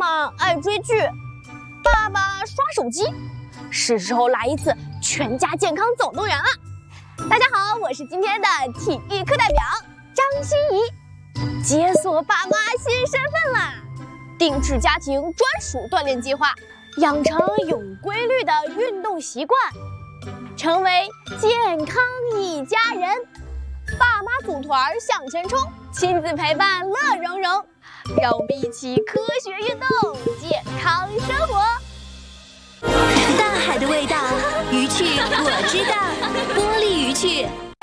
妈爱追剧，爸爸刷手机，是时候来一次全家健康总动员了。大家好，我是今天的体育课代表张欣怡，解锁爸妈新身份啦！定制家庭专属锻炼计划，养成有规律的运动习惯，成为健康一家人。爸妈组团向前冲，亲子陪伴乐融融，让我们一起科学运动，健康生活。 大海的味道，鱼趣我知道，玻璃鱼趣。